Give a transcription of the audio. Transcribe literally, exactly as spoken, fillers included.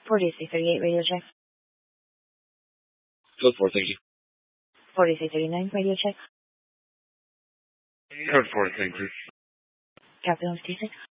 forty-three thirty-eight radio check. Code four, thank you. forty-three thirty-nine radio check. Code four, thank you. Captain T six.